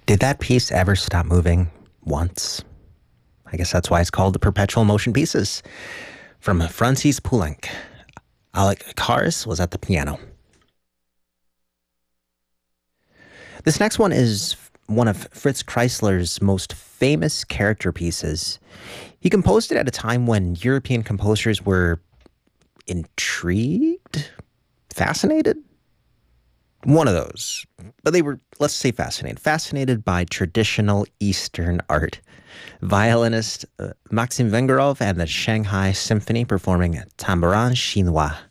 Did that piece ever stop moving once? I guess that's why it's called the Perpetual Motion Pieces. From Francis Poulenc. Alec Kars was at the piano. This next one is one of Fritz Kreisler's most famous character pieces. He composed it at a time when European composers were intrigued, fascinated. One of those. But they were, let's say, fascinated by traditional Eastern art. Violinist Maxim Vengerov and the Shanghai Symphony performing Tambourin Chinois.